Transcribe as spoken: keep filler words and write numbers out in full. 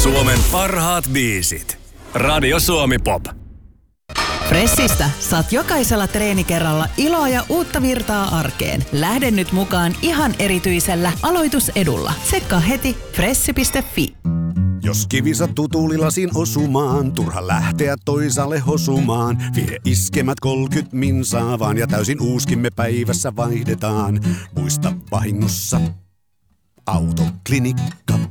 Suomen parhaat biisit. Radio Suomi Pop. Fressistä saat jokaisella treenikerralla iloa ja uutta virtaa arkeen. Lähde nyt mukaan ihan erityisellä aloitusedulla. Tsekkaa heti fressi piste fi. Jos kivi sattuu tuulilasin osumaan, turha lähteä toisaalle hosumaan. Vie iskemät kolkyt minsaa vaan ja täysin uuskimme päivässä vaihdetaan. Muista vahingossa autoklinikka.